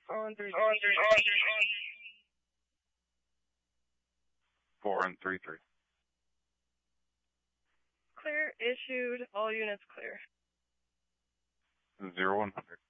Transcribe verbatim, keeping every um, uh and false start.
On three. On three. On three. On three. Four and three three. Clear issued. All units clear. Zero one hundred.